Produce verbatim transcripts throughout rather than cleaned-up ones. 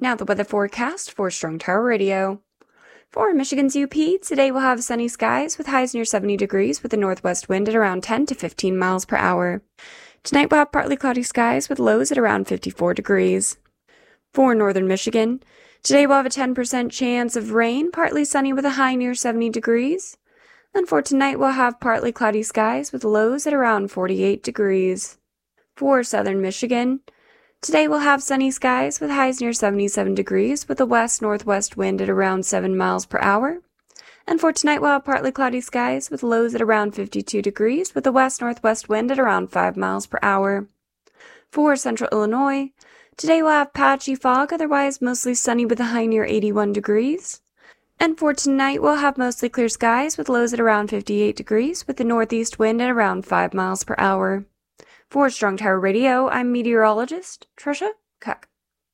Now the weather forecast for Strong Tower Radio. For Michigan's U P, today we'll have sunny skies with highs near seventy degrees with a northwest wind at around ten to fifteen miles per hour. Tonight we'll have partly cloudy skies with lows at around fifty-four degrees. For northern Michigan, today we'll have a ten percent chance of rain, partly sunny with a high near seventy degrees. And for tonight we'll have partly cloudy skies with lows at around forty-eight degrees. For southern Michigan, today we'll have sunny skies with highs near seventy-seven degrees with a west-northwest wind at around seven miles per hour. And for tonight we'll have partly cloudy skies with lows at around fifty-two degrees with a west-northwest wind at around five miles per hour. For central Illinois, today we'll have patchy fog, otherwise mostly sunny with a high near eighty-one degrees. And for tonight we'll have mostly clear skies with lows at around fifty-eight degrees with a northeast wind at around five miles per hour. For Strong Tower Radio, I'm meteorologist Trisha Cook.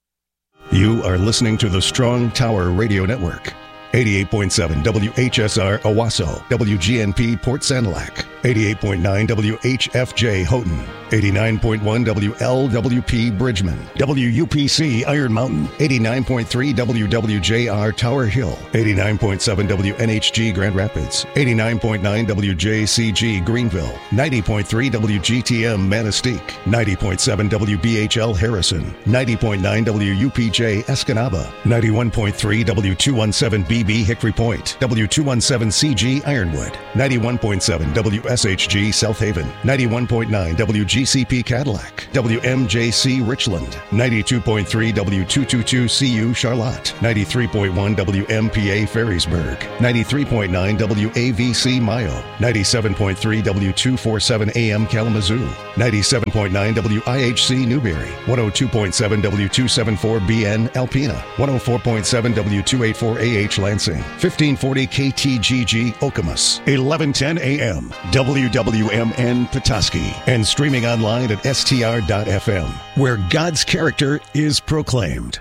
You are listening to the Strong Tower Radio Network. eighty-eight point seven W H S R Owasso, W G N P Port Sanilac, eighty-eight point nine W H F J Houghton, eighty-nine point one W L W P Bridgman, W U P C Iron Mountain, eighty-nine point three W W J R Tower Hill, eighty-nine point seven W N H G Grand Rapids, eighty-nine point nine W J C G Greenville, ninety point three W G T M Manistee, ninety point seven W B H L Harrison, ninety point nine W U P J Escanaba, ninety-one point three W two seventeen B B Hickory Point, W two seventeen C G Ironwood, ninety-one point seven W S H G South Haven, ninety-one point nine W G C P Cadillac, W M J C Richland, ninety-two point three W two twenty-two C U Charlotte, ninety-three point one W M P A Ferrisburg, ninety-three point nine W A V C Mayo, ninety-seven point three W two forty-seven A M Kalamazoo, ninety-seven point nine W I H C Newberry, one oh two point seven W two seventy-four B N Alpena, one oh four point seven W two eighty-four A H Lansing, fifteen forty K T G G Okemos, eleven ten A M W W M N Petoskey, and streaming online at S T R dot F M, where God's character is proclaimed.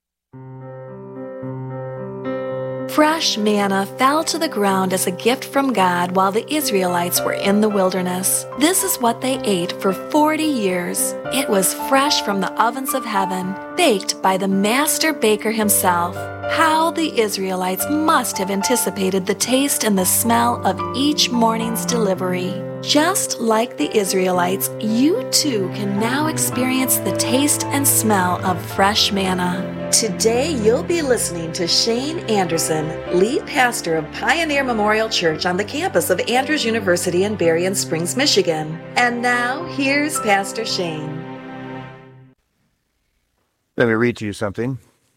Fresh manna fell to the ground as a gift from God while the Israelites were in the wilderness. This is what they ate for forty years. It was fresh from the ovens of heaven, baked by the master baker himself. How the Israelites must have anticipated the taste and the smell of each morning's delivery. Just like the Israelites, you too can now experience the taste and smell of fresh manna. Today, you'll be listening to Shane Anderson, lead pastor of Pioneer Memorial Church on the campus of Andrews University in Berrien Springs, Michigan. And now, here's Pastor Shane. Let me read to you something.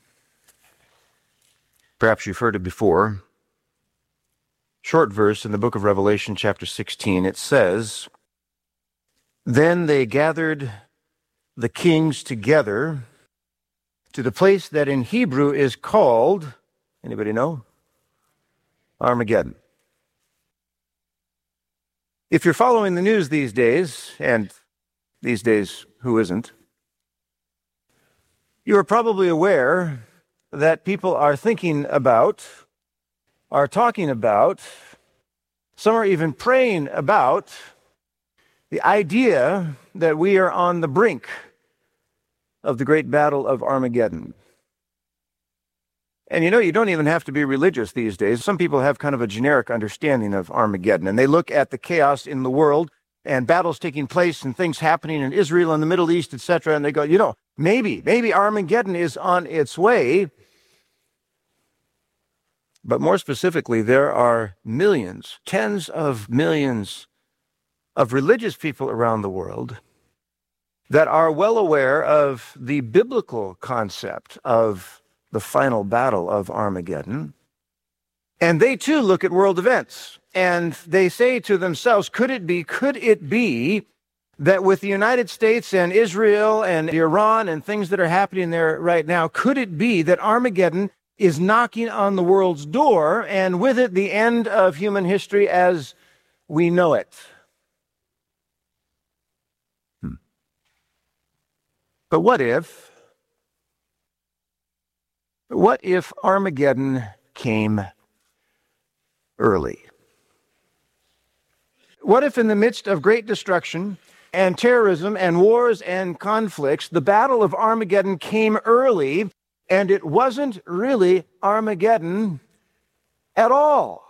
Perhaps you've heard it before. Short verse in the book of Revelation, chapter sixteen, it says, "Then they gathered the kings together to the place that in Hebrew is called," anybody know? Armageddon. If you're following the news these days, and these days, who isn't? You are probably aware that people are thinking about, are talking about, some are even praying about the idea that we are on the brink of the great battle of Armageddon. And you know, you don't even have to be religious these days. Some people have kind of a generic understanding of Armageddon, and they look at the chaos in the world and battles taking place and things happening in Israel and the Middle East, et cetera, and they go, you know, maybe, maybe Armageddon is on its way. But more specifically, there are millions, tens of millions of religious people around the world that are well aware of the biblical concept of the final battle of Armageddon. And they too look at world events and they say to themselves, could it be, could it be that with the United States and Israel and Iran and things that are happening there right now, could it be that Armageddon is knocking on the world's door, and with it the end of human history as we know it? Hmm. But what if, what if Armageddon came early? What if in the midst of great destruction and terrorism and wars and conflicts, the battle of Armageddon came early, And it wasn't really Armageddon at all.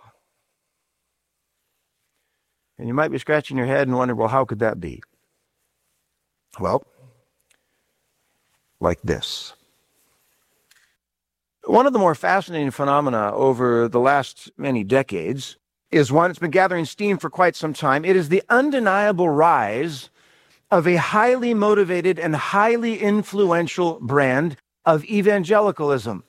And you might be scratching your head and wondering, well, how could that be? Well, like this. One of the more fascinating phenomena over the last many decades is one that's been gathering steam for quite some time. It is the undeniable rise of a highly motivated and highly influential brand of evangelicalism.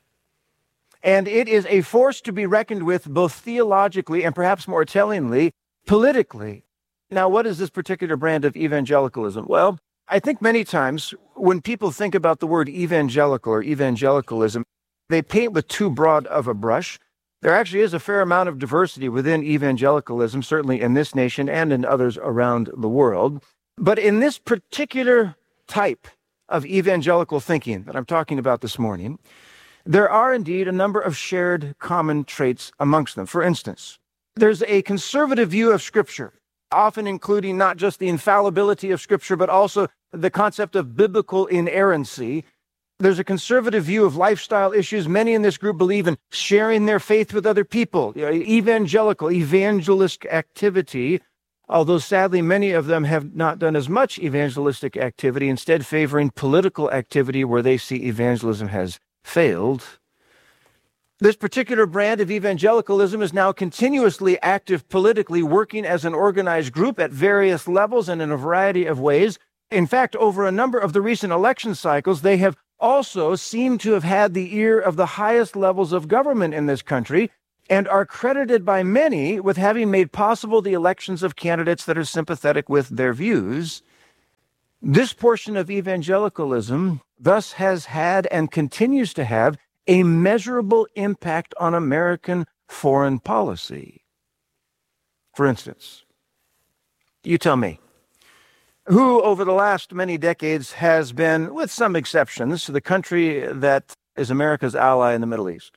And it is a force to be reckoned with both theologically and perhaps more tellingly, politically. Now, what is this particular brand of evangelicalism? Well, I think many times when people think about the word evangelical or evangelicalism, they paint with too broad of a brush. There actually is a fair amount of diversity within evangelicalism, certainly in this nation and in others around the world. But in this particular type of evangelical thinking that I'm talking about this morning, there are indeed a number of shared common traits amongst them. For instance, there's a conservative view of Scripture, often including not just the infallibility of Scripture, but also the concept of biblical inerrancy. There's a conservative view of lifestyle issues. Many in this group believe in sharing their faith with other people, you know, evangelical, evangelist activity, although sadly many of them have not done as much evangelistic activity, instead favoring political activity where they see evangelism has failed. This particular brand of evangelicalism is now continuously active politically, working as an organized group at various levels and in a variety of ways. In fact, over a number of the recent election cycles, they have also seem to have had the ear of the highest levels of government in this country and are credited by many with having made possible the elections of candidates that are sympathetic with their views. This portion of evangelicalism thus has had and continues to have a measurable impact on American foreign policy. For instance, you tell me, who over the last many decades has been, with some exceptions, the country that is America's ally in the Middle East?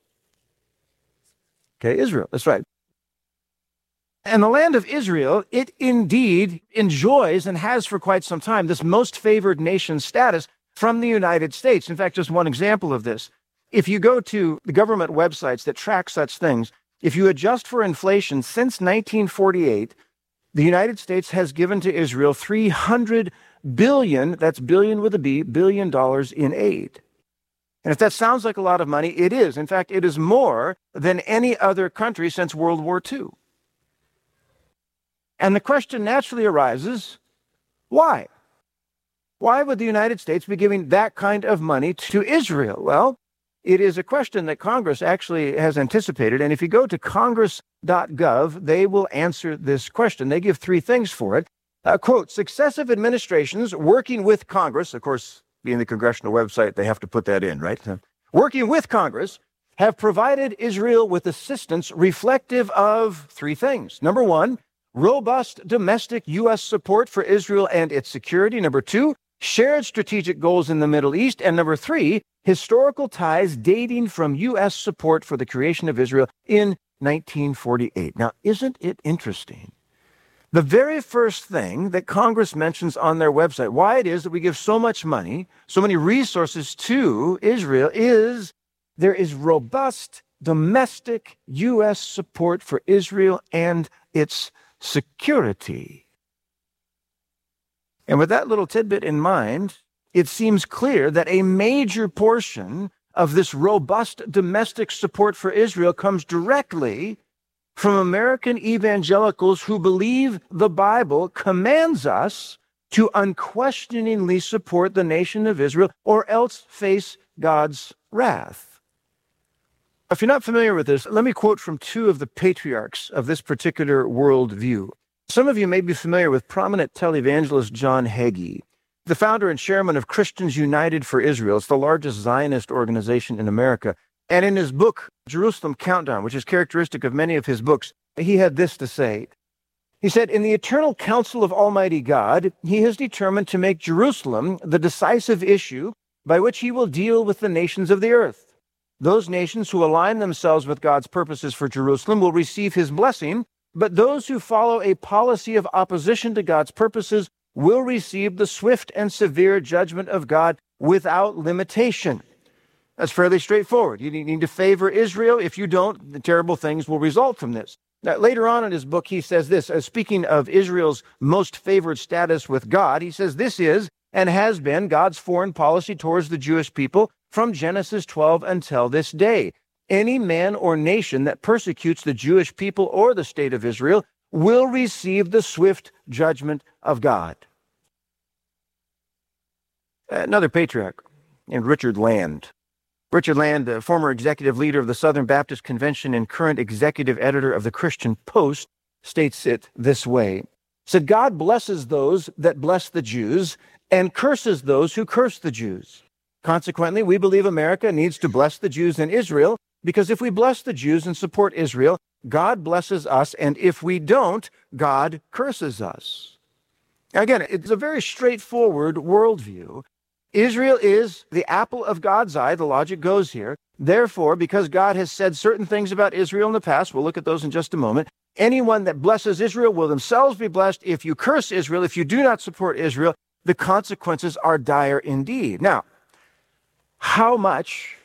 Okay, Israel, that's right. And the land of Israel, it indeed enjoys and has for quite some time this most favored nation status from the United States. In fact, just one example of this. If you go to the government websites that track such things, if you adjust for inflation since nineteen forty-eight, the United States has given to Israel three hundred billion, that's billion with a B, billion dollars in aid. And if that sounds like a lot of money, it is. In fact, it is more than any other country since World War Two. And the question naturally arises, why? Why would the United States be giving that kind of money to Israel? Well, it is a question that Congress actually has anticipated. And if you go to congress dot gov, they will answer this question. They give three things for it. Uh, quote, successive administrations working with Congress, of course, being the congressional website, they have to put that in, right? Uh, working with Congress, have provided Israel with assistance reflective of three things. Number one, robust domestic U S support for Israel and its security. Number two, shared strategic goals in the Middle East. And number three, historical ties dating from U S support for the creation of Israel in nineteen forty-eight. Now, isn't it interesting? The very first thing that Congress mentions on their website, why it is that we give so much money, so many resources to Israel, is there is robust domestic U S support for Israel and its security. And with that little tidbit in mind, it seems clear that a major portion of this robust domestic support for Israel comes directly from American evangelicals who believe the Bible commands us to unquestioningly support the nation of Israel or else face God's wrath. If you're not familiar with this, let me quote from two of the patriarchs of this particular worldview. Some of you may be familiar with prominent televangelist John Hagee, the founder and chairman of Christians United for Israel. It's the largest Zionist organization in America. And in his book, Jerusalem Countdown, which is characteristic of many of his books, he had this to say. He said, in the eternal counsel of Almighty God, he has determined to make Jerusalem the decisive issue by which he will deal with the nations of the earth. Those nations who align themselves with God's purposes for Jerusalem will receive his blessing, but those who follow a policy of opposition to God's purposes will receive the swift and severe judgment of God without limitation. That's fairly straightforward. You need to favor Israel. If you don't, the terrible things will result from this. Now, later on in his book, he says this, uh, speaking of Israel's most favored status with God, he says, this is and has been God's foreign policy towards the Jewish people from Genesis twelve until this day. Any man or nation that persecutes the Jewish people or the state of Israel will receive the swift judgment of God. Another patriarch named Richard Land. Richard Land, the former executive leader of the Southern Baptist Convention and current executive editor of the Christian Post, states it this way. Said, God blesses those that bless the Jews and curses those who curse the Jews. Consequently, we believe America needs to bless the Jews in Israel, because if we bless the Jews and support Israel, God blesses us, and if we don't, God curses us. Again, it's a very straightforward worldview. Israel is the apple of God's eye. The logic goes here. Therefore, because God has said certain things about Israel in the past, we'll look at those in just a moment, anyone that blesses Israel will themselves be blessed. If you curse Israel, if you do not support Israel, the consequences are dire indeed. Now, how much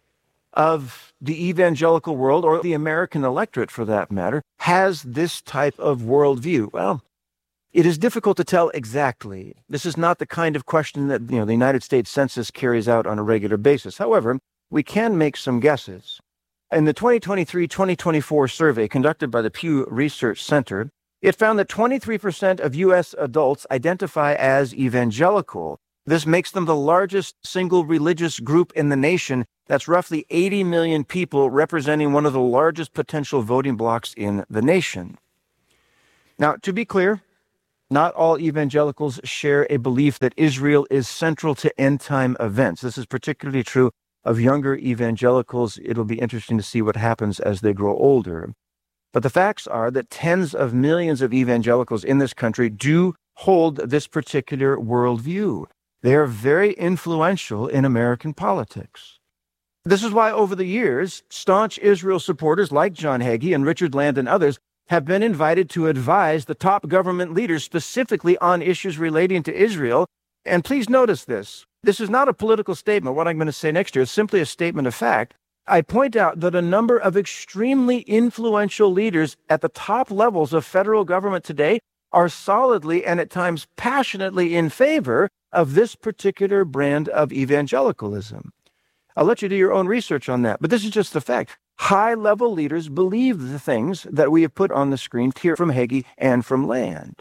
of the evangelical world, or the American electorate for that matter, has this type of worldview? Well, it is difficult to tell exactly. This is not the kind of question that, you know, the United States Census carries out on a regular basis. However, we can make some guesses. In the twenty twenty-three twenty twenty-four survey conducted by the Pew Research Center, it found that twenty-three percent of U S adults identify as evangelical. This makes them the largest single religious group in the nation. That's roughly eighty million people, representing one of the largest potential voting blocs in the nation. Now, to be clear, not all evangelicals share a belief that Israel is central to end-time events. This is particularly true of younger evangelicals. It'll be interesting to see what happens as they grow older. But the facts are that tens of millions of evangelicals in this country do hold this particular worldview. They are very influential in American politics. This is why over the years, staunch Israel supporters like John Hagee and Richard Land and others have been invited to advise the top government leaders specifically on issues relating to Israel. And please notice this. This is not a political statement. What I'm going to say next year is simply a statement of fact. I point out that a number of extremely influential leaders at the top levels of federal government today are solidly and at times passionately in favor of this particular brand of evangelicalism. I'll let you do your own research on that, but this is just the fact. High-level leaders believe the things that we have put on the screen here from Hagee and from Land.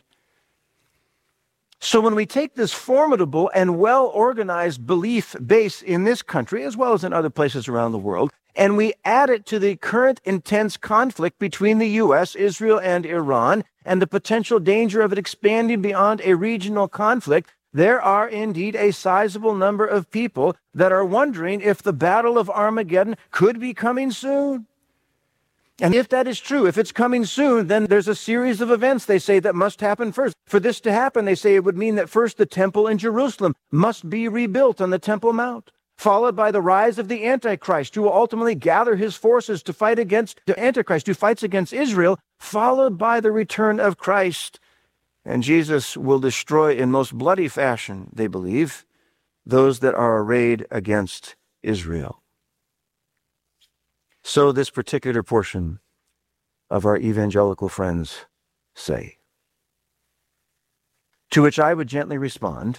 So when we take this formidable and well-organized belief base in this country, as well as in other places around the world, and we add it to the current intense conflict between the U S, Israel, and Iran, and the potential danger of it expanding beyond a regional conflict, there are indeed a sizable number of people that are wondering if the Battle of Armageddon could be coming soon. And if that is true, if it's coming soon, then there's a series of events, they say, that must happen first. For this to happen, they say it would mean that first the temple in Jerusalem must be rebuilt on the Temple Mount, followed by the rise of the Antichrist, who will ultimately gather his forces to fight against the Antichrist, who fights against Israel, followed by the return of Christ. And Jesus will destroy in most bloody fashion, they believe, those that are arrayed against Israel. So this particular portion of our evangelical friends say. To which I would gently respond,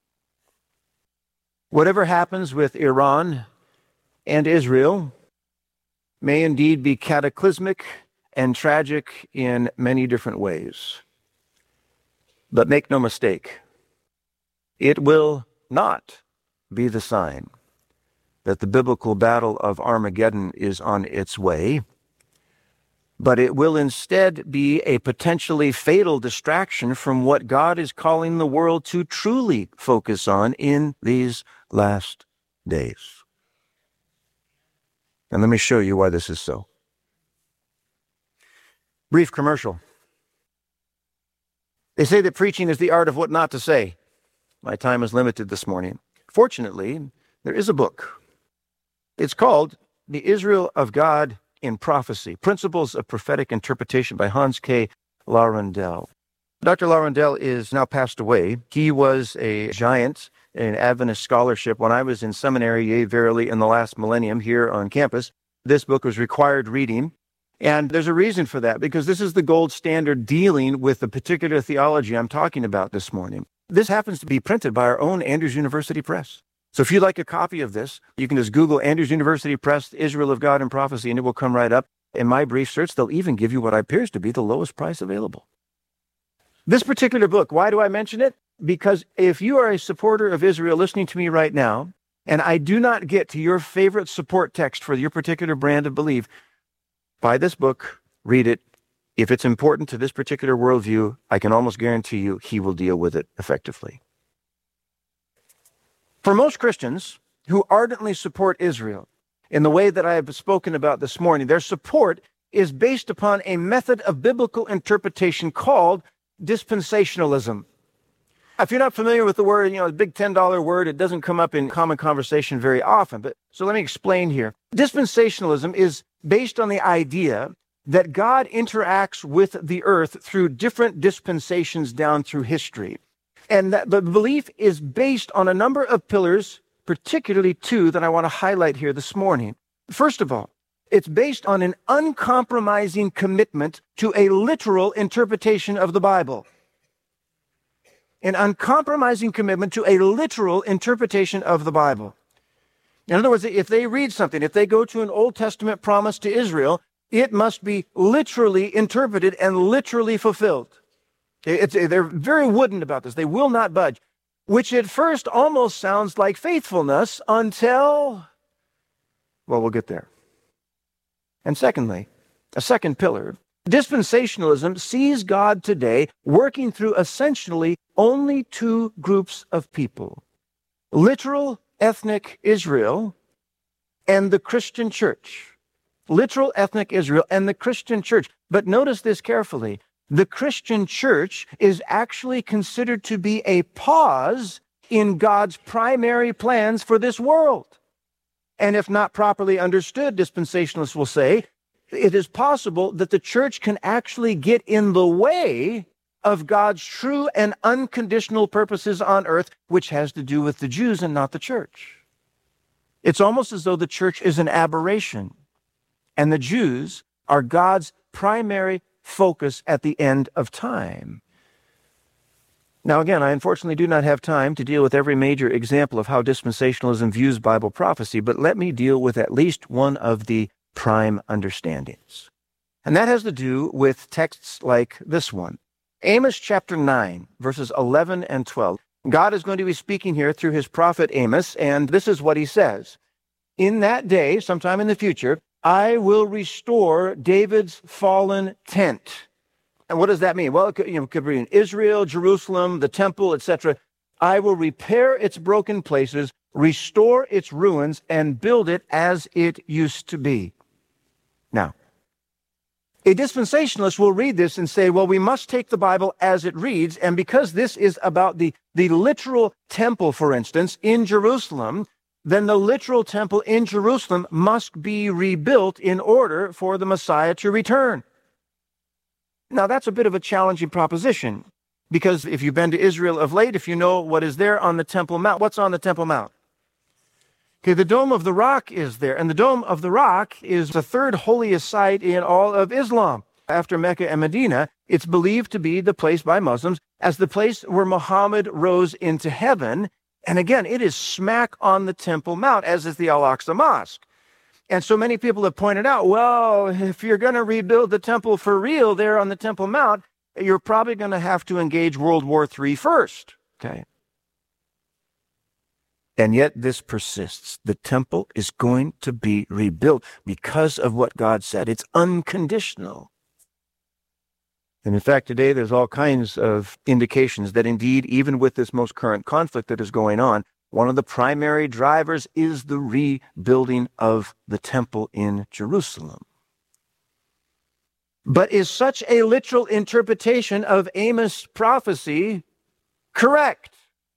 whatever happens with Iran and Israel may indeed be cataclysmic and tragic in many different ways. But make no mistake, it will not be the sign that the biblical battle of Armageddon is on its way, but it will instead be a potentially fatal distraction from what God is calling the world to truly focus on in these last days. And let me show you why this is so. Brief commercial. They say that preaching is the art of what not to say. My time is limited this morning. Fortunately, there is a book. It's called The Israel of God in Prophecy, Principles of Prophetic Interpretation by Hans K. Laurendell. Doctor Laurendell is now passed away. He was a giant in Adventist scholarship. When I was in seminary, yea, verily, in the last millennium here on campus, this book was required reading. And there's a reason for that, because this is the gold standard dealing with the particular theology I'm talking about this morning. This happens to be printed by our own Andrews University Press. So if you'd like a copy of this, you can just Google Andrews University Press, Israel of God and Prophecy, and it will come right up. In my brief search, they'll even give you what appears to be the lowest price available. This particular book, why do I mention it? Because if you are a supporter of Israel listening to me right now, and I do not get to your favorite support text for your particular brand of belief, buy this book, read it. If it's important to this particular worldview, I can almost guarantee you he will deal with it effectively. For most Christians who ardently support Israel in the way that I have spoken about this morning, their support is based upon a method of biblical interpretation called dispensationalism. If you're not familiar with the word, you know, a big ten dollar word, it doesn't come up in common conversation very often. But so let me explain here. Dispensationalism is based on the idea that God interacts with the earth through different dispensations down through history. And that the belief is based on a number of pillars, particularly two that I want to highlight here this morning. First of all, it's based on an uncompromising commitment to a literal interpretation of the Bible. An uncompromising commitment to a literal interpretation of the Bible. In other words, if they read something, if they go to an Old Testament promise to Israel, it must be literally interpreted and literally fulfilled. It's, they're very wooden about this. They will not budge, which at first almost sounds like faithfulness until, well, we'll get there. And secondly, a second pillar, dispensationalism sees God today working through essentially only two groups of people: literal ethnic Israel and the Christian church. Literal ethnic Israel and the Christian church. But notice this carefully. The Christian church is actually considered to be a pause in God's primary plans for this world. And if not properly understood, dispensationalists will say, it is possible that the church can actually get in the way of God's true and unconditional purposes on earth, which has to do with the Jews and not the church. It's almost as though the church is an aberration, and the Jews are God's primary focus at the end of time. Now, again, I unfortunately do not have time to deal with every major example of how dispensationalism views Bible prophecy, but let me deal with at least one of the prime understandings. And that has to do with texts like this one. Amos chapter nine, verses eleven and twelve. God is going to be speaking here through his prophet Amos, and this is what he says. In that day, sometime in the future, I will restore David's fallen tent. And what does that mean? Well, it could, you know, it could be in Israel, Jerusalem, the temple, et cetera. I will repair its broken places, restore its ruins, and build it as it used to be. Now, a dispensationalist will read this and say, well, we must take the Bible as it reads, and because this is about the, the literal temple, for instance, in Jerusalem, then the literal temple in Jerusalem must be rebuilt in order for the Messiah to return. Now, that's a bit of a challenging proposition, because if you've been to Israel of late, if you know what is there on the Temple Mount, what's on the Temple Mount? Okay, the Dome of the Rock is there, and the Dome of the Rock is the third holiest site in all of Islam. After Mecca and Medina, it's believed to be the place by Muslims as the place where Muhammad rose into heaven. And again, it is smack on the Temple Mount, as is the Al-Aqsa Mosque. And so many people have pointed out, well, if you're going to rebuild the temple for real there on the Temple Mount, you're probably going to have to engage World War Three first. Okay. And yet this persists. The temple is going to be rebuilt because of what God said. It's unconditional. And in fact, today there's all kinds of indications that indeed, even with this most current conflict that is going on, one of the primary drivers is the rebuilding of the temple in Jerusalem. But is such a literal interpretation of Amos' prophecy correct?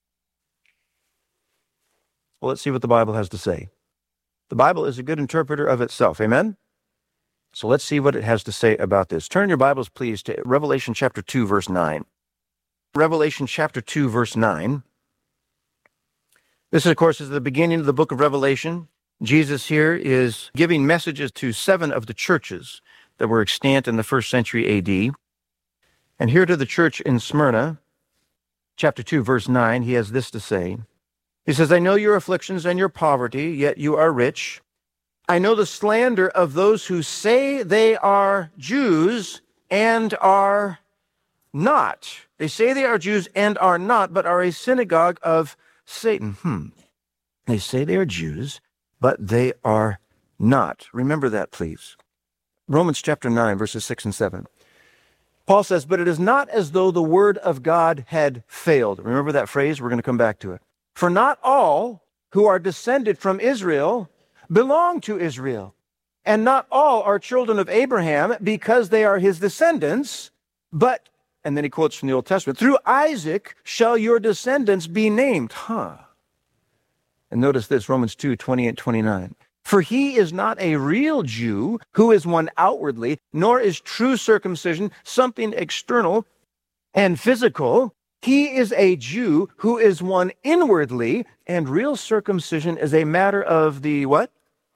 Well, let's see what the Bible has to say. The Bible is a good interpreter of itself. Amen? So let's see what it has to say about this. Turn your Bibles, please, to Revelation chapter two, verse nine. Revelation chapter two, verse nine. This, of course, is the beginning of the book of Revelation. Jesus here is giving messages to seven of the churches that were extant in the first century A D. And here to the church in Smyrna, chapter two, verse nine, he has this to say. He says, I know your afflictions and your poverty, yet you are rich. I know the slander of those who say they are Jews and are not. They say they are Jews and are not, but are a synagogue of Satan. Hmm. They say they are Jews, but they are not. Remember that, please. Romans chapter nine, verses six and seven. Paul says, but it is not as though the word of God had failed. Remember that phrase? We're going to come back to it. For not all who are descended from Israel belong to Israel, and not all are children of Abraham because they are his descendants, but, and then he quotes from the Old Testament, through Isaac shall your descendants be named. Huh. And notice this, Romans two, twenty and twenty-nine. For he is not a real Jew who is one outwardly, nor is true circumcision something external and physical. He is a Jew who is one inwardly, and real circumcision is a matter of the what?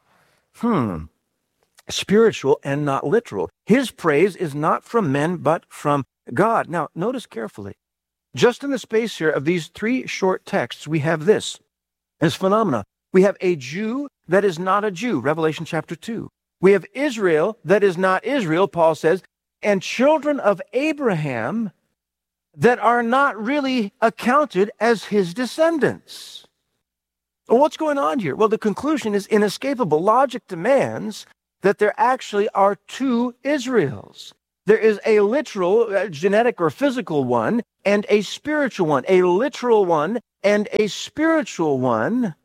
Hmm. Spiritual and not literal. His praise is not from men, but from God. Now, notice carefully. Just in the space here of these three short texts, we have this. This phenomena. We have a Jew that is not a Jew, Revelation chapter two. We have Israel that is not Israel, Paul says, and children of Abraham that are not really accounted as his descendants. Well, what's going on here? Well, the conclusion is inescapable. Logic demands that there actually are two Israels. There is a literal, uh, genetic or physical one, and a spiritual one. A literal one and a spiritual one.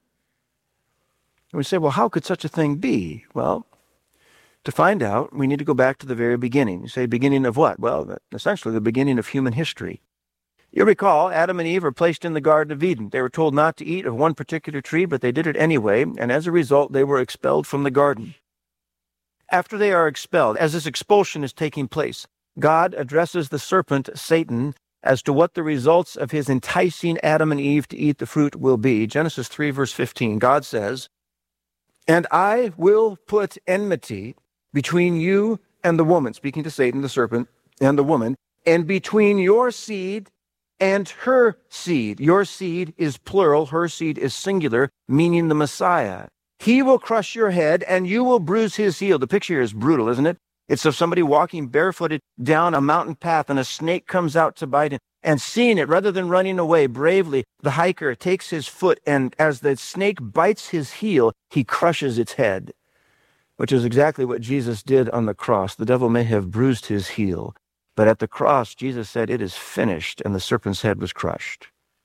And we say, well, how could such a thing be? Well, to find out, we need to go back to the very beginning. You say, beginning of what? Well, essentially the beginning of human history. You recall, Adam and Eve were placed in the Garden of Eden. They were told not to eat of one particular tree, but they did it anyway, and as a result, they were expelled from the garden. After they are expelled, as this expulsion is taking place, God addresses the serpent, Satan, as to what the results of his enticing Adam and Eve to eat the fruit will be. Genesis three, verse fifteen, God says, and I will put enmity between you and the woman, speaking to Satan, the serpent, and the woman, and between your seed and her seed. Your seed is plural, her seed is singular, meaning the Messiah. He will crush your head, and you will bruise his heel. The picture here is brutal, isn't it? It's of somebody walking barefooted down a mountain path, and a snake comes out to bite him. And seeing it, rather than running away bravely, the hiker takes his foot, and as the snake bites his heel, he crushes its head, which is exactly what Jesus did on the cross. The devil may have bruised his heel, but at the cross, Jesus said, it is finished, and the serpent's head was crushed.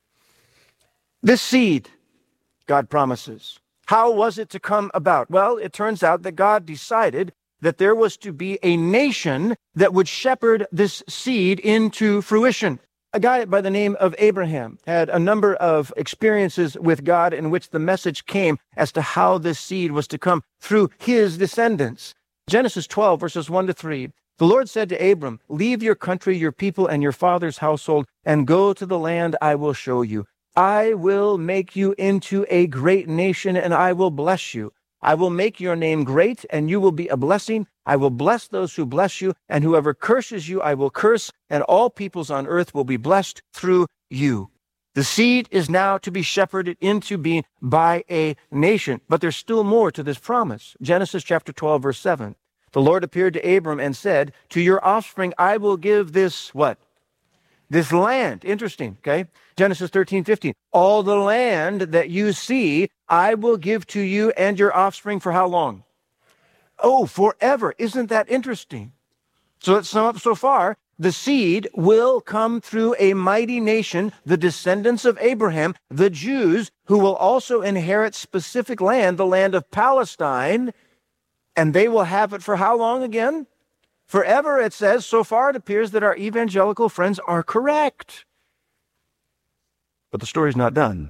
This seed, God promises. How was it to come about? Well, it turns out that God decided that there was to be a nation that would shepherd this seed into fruition. A guy by the name of Abraham had a number of experiences with God in which the message came as to how this seed was to come through his descendants. Genesis twelve, verses one to three. The Lord said to Abram, leave your country, your people, and your father's household, and go to the land I will show you. I will make you into a great nation, and I will bless you. I will make your name great, and you will be a blessing. I will bless those who bless you, and whoever curses you, I will curse, and all peoples on earth will be blessed through you. The seed is now to be shepherded into being by a nation, but there's still more to this promise. Genesis chapter twelve, verse seven. The Lord appeared to Abram and said, to your offspring I will give this, what? This land. Interesting, okay? Genesis thirteen, fifteen. All the land that you see, I will give to you and your offspring for how long? Oh, forever. Isn't that interesting? So let's sum up so far. The seed will come through a mighty nation, the descendants of Abraham, the Jews, who will also inherit specific land, the land of Palestine, and they will have it for how long again? Forever, it says. So far, it appears that our evangelical friends are correct. But the story's not done.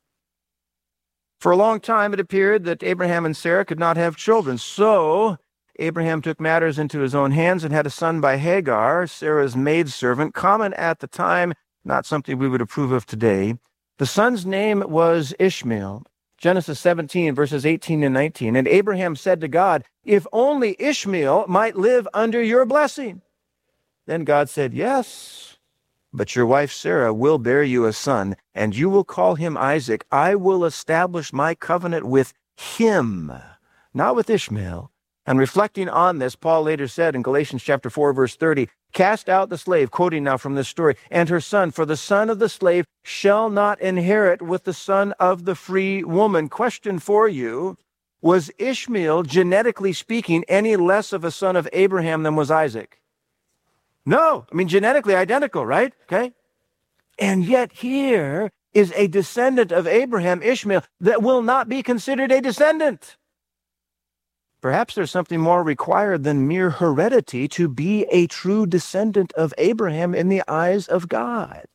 For a long time, it appeared that Abraham and Sarah could not have children. So Abraham took matters into his own hands and had a son by Hagar, Sarah's maidservant, common at the time, not something we would approve of today. The son's name was Ishmael. Genesis seventeen, verses eighteen and nineteen. And Abraham said to God, if only Ishmael might live under your blessing. Then God said, yes, but your wife Sarah will bear you a son, and you will call him Isaac. I will establish my covenant with him, not with Ishmael. And reflecting on this, Paul later said in Galatians chapter four, verse thirty, cast out the slave, quoting now from this story, and her son, for the son of the slave shall not inherit with the son of the free woman. Question for you, was Ishmael, genetically speaking, any less of a son of Abraham than was Isaac? No. I mean, genetically identical, right? Okay. And yet here is a descendant of Abraham, Ishmael, that will not be considered a descendant. Perhaps there's something more required than mere heredity to be a true descendant of Abraham in the eyes of God.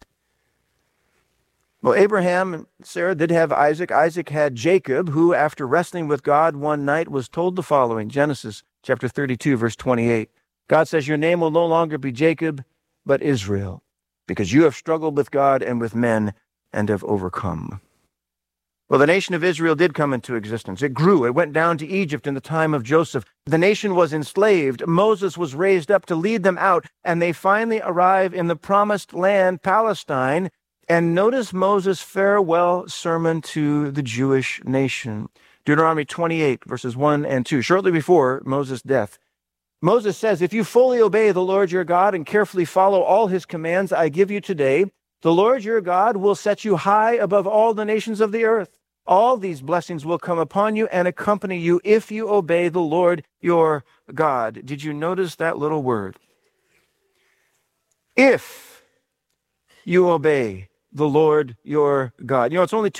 Well, Abraham and Sarah did have Isaac. Isaac had Jacob, who, after wrestling with God one night, was told the following, Genesis chapter thirty-two, verse twenty-eight. God says, your name will no longer be Jacob, but Israel, because you have struggled with God and with men and have overcome. Well, the nation of Israel did come into existence. It grew. It went down to Egypt in the time of Joseph. The nation was enslaved. Moses was raised up to lead them out, and they finally arrive in the promised land, Palestine. And notice Moses' farewell sermon to the Jewish nation. Deuteronomy twenty-eight, verses one and two, shortly before Moses' death. Moses says, if you fully obey the Lord your God and carefully follow all his commands I give you today, the Lord your God will set you high above all the nations of the earth. All these blessings will come upon you and accompany you if you obey the Lord your God. Did you notice that little word? If you obey the Lord your God. You know, it's only two